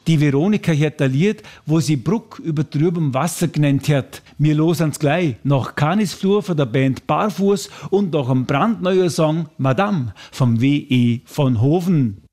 Die Veronika hört ein Lied, wo sie Bruck über trübem Wasser genannt hat. Wir losen's gleich nach Canisflur von der Band Barfuß und nach einem brandneuen Song Madame vom W.E. von Hoven.